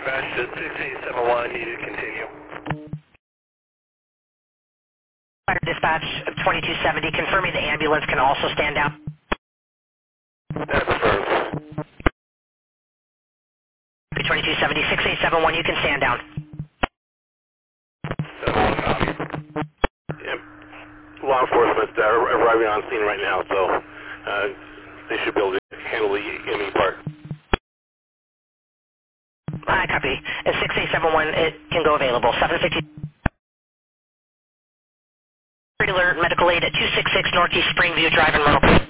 Dispatch to 6871, need to continue. Fire Dispatch 2270, confirming the ambulance can also stand down. That's affirmed. 2270, 6871, you can stand down. 71 copy. Yep. Law enforcement arriving on scene right now, so they should be able to handle the enemy part. Hi, copy. At 6871, it can go available. 760. Alert, medical aid at 266 Northeast Springview Drive in Myrtle.